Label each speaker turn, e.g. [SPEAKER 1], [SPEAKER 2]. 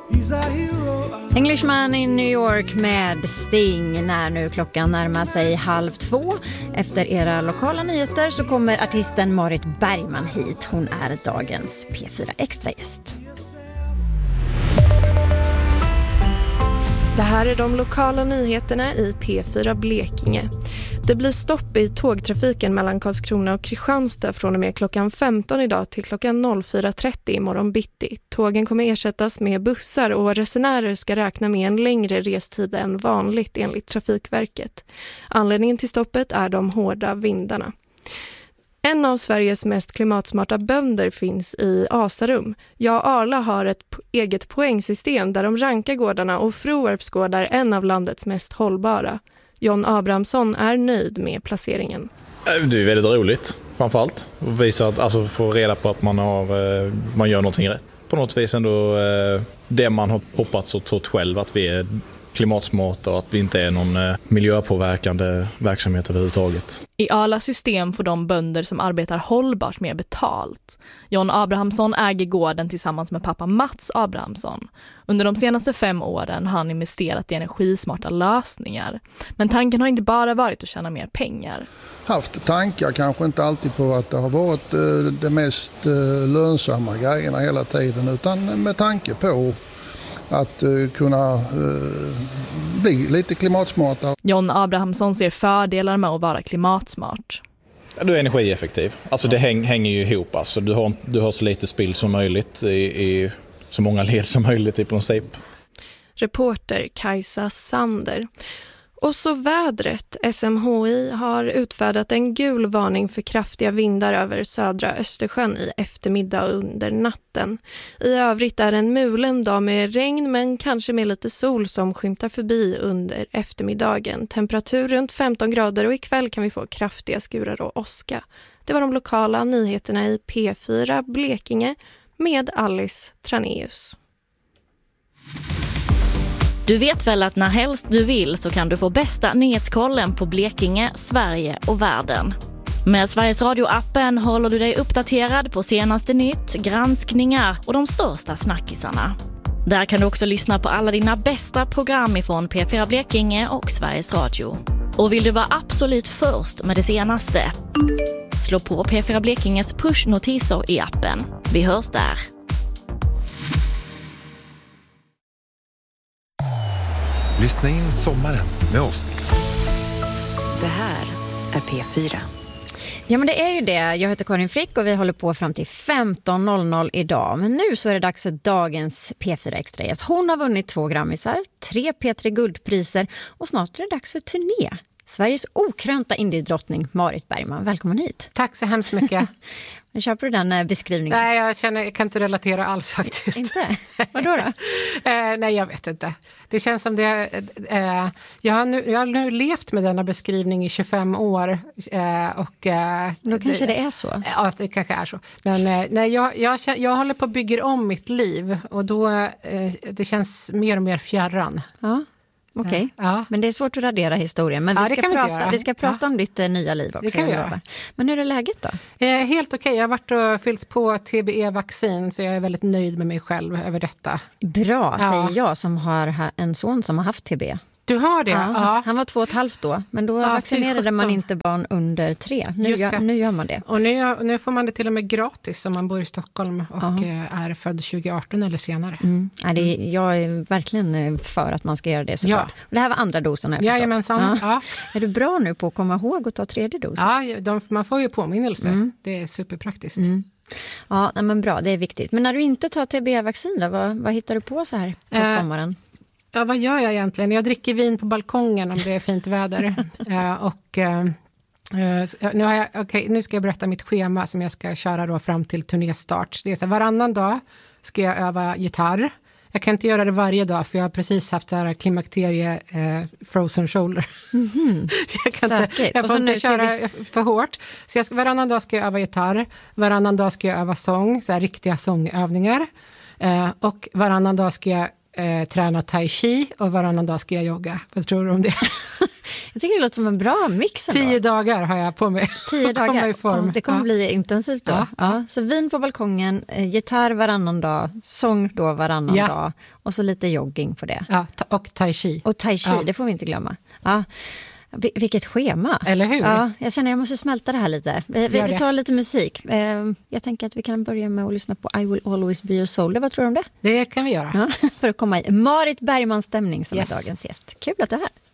[SPEAKER 1] Englishman in New York med Sting. När nu klockan närmar sig 1:30. Efter era lokala nyheter så kommer artisten Marit Bergman hit. Hon är dagens P4 Extra-gäst.
[SPEAKER 2] Det här är de lokala nyheterna i P4 Blekinge. Det blir stopp i tågtrafiken mellan Karlskrona och Kristianstad från och med klockan 15 idag till klockan 04:30 imorgon bitti. Tågen kommer ersättas med bussar och resenärer ska räkna med en längre restid än vanligt enligt Trafikverket. Anledningen till stoppet är de hårda vindarna. En av Sveriges mest klimatsmarta bönder finns i Asarum. Ja, Arla har ett eget poängsystem där de rankar gårdarna och Froarps gård är en av landets mest hållbara. John Abrahamsson är nöjd med placeringen.
[SPEAKER 3] Det är väldigt roligt framförallt. Och visa att, alltså, få reda på att man gör någonting rätt. På något vis ändå det man har hoppats och trott själv att vi är klimatsmarta och att vi inte är någon miljöpåverkande verksamhet överhuvudtaget.
[SPEAKER 4] I alla system får de bönder som arbetar hållbart mer betalt. John Abrahamsson äger gården tillsammans med pappa Mats Abrahamsson. Under de senaste 5 åren har han investerat i energismarta lösningar. Men tanken har inte bara varit att tjäna mer pengar.
[SPEAKER 5] Haft tankar kanske inte alltid på att det har varit det mest lönsamma grejerna hela tiden, utan med tanke på att kunna bli lite klimatsmarta.
[SPEAKER 4] John Abrahamsson ser fördelar med att vara klimatsmart.
[SPEAKER 3] Du är energieffektiv. Alltså det hänger ju ihop. Alltså du har så lite spill som möjligt i så många led som möjligt i princip.
[SPEAKER 2] Reporter Kajsa Sander. Och så vädret. SMHI har utfärdat en gul varning för kraftiga vindar över södra Östersjön i eftermiddag och under natten. I övrigt är en mulen dag med regn men kanske med lite sol som skymtar förbi under eftermiddagen. Temperatur runt 15 grader och ikväll kan vi få kraftiga skurar och åska. Det var de lokala nyheterna i P4 Blekinge med Alice Traneus.
[SPEAKER 6] Du vet väl att när helst du vill så kan du få bästa nyhetskollen på Blekinge, Sverige och världen. Med Sveriges Radio-appen håller du dig uppdaterad på senaste nytt, granskningar och de största snackisarna. Där kan du också lyssna på alla dina bästa program ifrån P4 Blekinge och Sveriges Radio. Och vill du vara absolut först med det senaste? Slå på P4 Blekinges pushnotiser i appen. Vi hörs där.
[SPEAKER 7] Lyssna in sommaren med oss.
[SPEAKER 8] Det här är P4.
[SPEAKER 1] Ja, men det är ju det. Jag heter Karin Frick och vi håller på fram till 15.00 idag. Men nu så är det dags för dagens P4 Extra-gäst. Hon har vunnit 2 Grammisar, 3 P3 Guldpriser och snart är det dags för turné. Sveriges okrönta indiedrottning Marit Bergman. Välkommen hit.
[SPEAKER 9] Tack så hemskt mycket.
[SPEAKER 1] Köper du den beskrivningen?
[SPEAKER 9] Nej, jag kan inte relatera alls faktiskt.
[SPEAKER 1] Inte? Vadå då?
[SPEAKER 9] Nej, jag vet inte. Det känns som det... Jag har nu levt med denna beskrivning i 25 år.
[SPEAKER 1] Då kanske det är så.
[SPEAKER 9] Ja, det kanske är så. Men nej, jag håller på att bygga om mitt liv. Och då det känns mer och mer fjärran.
[SPEAKER 1] Ja. Okej, men det är svårt att radera historien. Men vi ska prata om ditt nya liv också.
[SPEAKER 9] Det kan vi göra.
[SPEAKER 1] Men hur är läget då?
[SPEAKER 9] Helt okej. Jag har varit och fyllt på TBE-vaccin så jag är väldigt nöjd med mig själv över detta.
[SPEAKER 1] Bra, säger jag som har en son som har haft TBE.
[SPEAKER 9] Du har det?
[SPEAKER 1] Ja. Han var 2,5 då, men då vaccinerade man inte barn under 3. Nu gör man det.
[SPEAKER 9] Och nu får man det till och med gratis om man bor i Stockholm och är född 2018 eller senare.
[SPEAKER 1] Jag är verkligen för att man ska göra det såklart. Ja. Det här var andra dosen.
[SPEAKER 9] Jajamensan. Ja.
[SPEAKER 1] Är du bra nu på att komma ihåg att ta 3:e dosen?
[SPEAKER 9] Ja, man får ju påminnelse. Det är superpraktiskt.
[SPEAKER 1] Ja, men bra, det är viktigt. Men när du inte tar TBE-vaccin då, vad hittar du på så här på sommaren?
[SPEAKER 9] Ja, vad gör jag egentligen? Jag dricker vin på balkongen om det är fint väder. Nu ska jag berätta mitt schema som jag ska köra då fram till turnéstart. Det är så här, varannan dag ska jag öva gitarr. Jag kan inte göra det varje dag för jag har precis haft så här klimakterie frozen shoulder. Jag får inte köra för hårt. Så varannan dag ska jag öva gitarr. Varannan dag ska jag öva sång, så här riktiga sångövningar. Och varannan dag ska jag träna tai chi och varannan dag ska jag jogga. Vad tror du om det?
[SPEAKER 1] Jag tycker det låter som en bra mix ändå.
[SPEAKER 9] 10 dagar har jag på mig.
[SPEAKER 1] 10 dagar.
[SPEAKER 9] I form.
[SPEAKER 1] Ja, det kommer bli intensivt då. Ja. Så vin på balkongen, gitarr varannan dag, sång då varannan dag och så lite jogging på det.
[SPEAKER 9] Ja, och tai chi.
[SPEAKER 1] Och tai chi, det får vi inte glömma. Ja. Vilket schema.
[SPEAKER 9] Eller hur?
[SPEAKER 1] Ja, jag känner att jag måste smälta det här lite. Vi tar lite musik. Jag tänker att vi kan börja med att lyssna på I Will Always Be Your Soldier. Vad tror du om det?
[SPEAKER 9] Det kan vi göra.
[SPEAKER 1] Ja, för att komma i Marit Bergmans stämning som är dagens gäst. Kul att du är här.